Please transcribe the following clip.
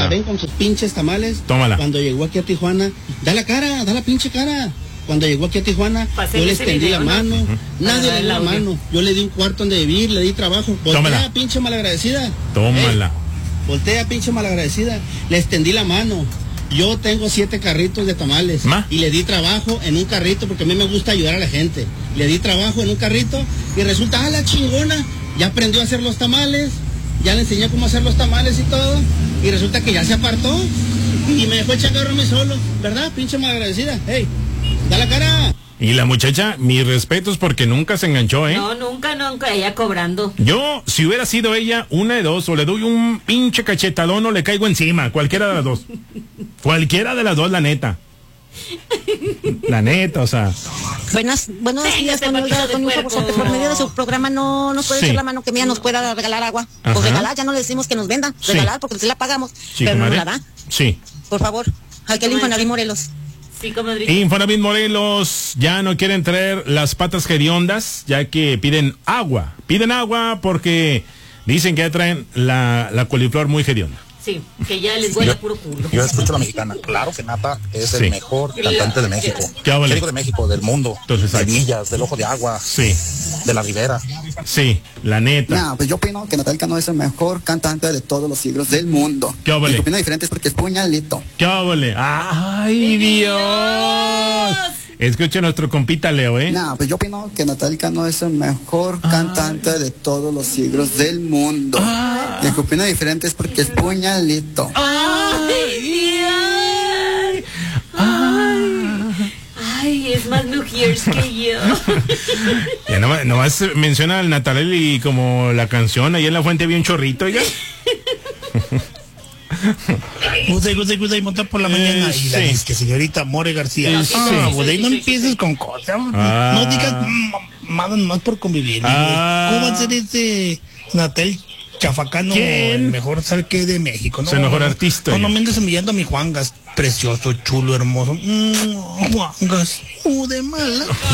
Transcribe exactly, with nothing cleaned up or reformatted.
ven con sus pinches tamales. Tómala. Cuando llegó aquí a Tijuana, da la cara, da la pinche cara. Cuando llegó aquí a Tijuana, Pase yo le extendí video, la ¿no? mano. Uh-huh. Nadie Ah, le dio la audio. mano. Yo le di un cuarto donde vivir, le di trabajo. Tómala. Voltea, pinche malagradecida. Tómala. Ey, voltea, pinche malagradecida. Le extendí la mano. Yo tengo siete carritos de tamales. ¿Ma? Y le di trabajo en un carrito porque a mí me gusta ayudar a la gente. Le di trabajo en un carrito y resulta, ah, la chingona, ya aprendió a hacer los tamales, ya le enseñé cómo hacer los tamales y todo. Y resulta que ya se apartó y me dejó echar carro a mí solo. ¿Verdad? Pinche malagradecida. Hey, da la cara. Y la muchacha, mis respetos porque nunca se enganchó, ¿eh? No, nunca, nunca, ella cobrando. Yo, si hubiera sido ella, una de dos, o le doy un pinche cachetadón o le caigo encima, cualquiera de las dos. Cualquiera de las dos, la neta. La neta, o sea. Buenas, buenos Véngase, días, Toño. Paquito Oiga, de Toño, por Puerco. favor, por medio de su programa no nos puede Sí. echar la mano que ella nos pueda regalar agua. Ajá. Pues regalar, ya no le decimos que nos venda. Sí. Regalar porque sí la pagamos. Sí, pero no comadre. la da. Sí. Por favor. Aquí al Infonavit Morelos. Sí, comadrita. Infonavit Morelos ya no quieren traer las patas hediondas, ya que piden agua. Piden agua porque dicen que ya traen la, la coliflor muy hedionda. Sí, que ya les huele a puro culo. Yo escucho a la mexicana. Claro que Nata es Sí. el mejor cantante de México. ¿Qué habla? ¿Qué digo de México? Del mundo. Entonces, de aquí. Villas, del Ojo de Agua. Sí. De la Ribera. Sí, la neta. No, pues yo opino que Natal Cano es el mejor cantante de todos los siglos del mundo. ¿Qué óvole? Mi opinión diferente es porque es puñalito. ¿Qué óvole? ¡Ay, Dios! Escucha a nuestro compita Leo, ¿eh? No, pues yo opino que Natal Cano es el mejor cantante de todos los siglos del mundo. Ah. Mi opinión diferente es porque es puñalito. ¡Ay, Dios! ¡Ay! ¡Ay, es más mujeres que yo! Ya nomás, nomás menciona al Natalelli como la canción, ahí en la fuente había un chorrito, oiga. Guday, guday, guday, monta por la Eh, mañana. Y la sí. dice que señorita More García. Eh, Ah, sí. Guday, no Sí, sí, empieces sí. con cosas. Ah. No digas mamadas más por convivir. Ah. ¿Cómo va a ser ese Natal Chafacano? ¿Quién? El mejor salque de México, ¿no? Es el mejor artista, No, no ya. me andes humillando a mi Juangas. Precioso, chulo, hermoso. Mm, Juangas. Uh, de mala.